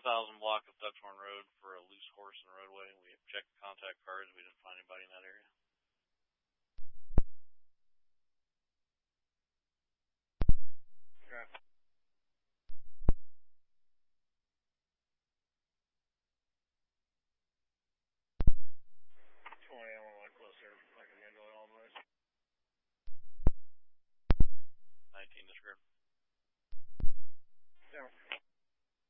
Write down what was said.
1000 block of Duckhorn Road for a loose horse in the roadway. We have checked contact cards. We didn't find anybody in that area.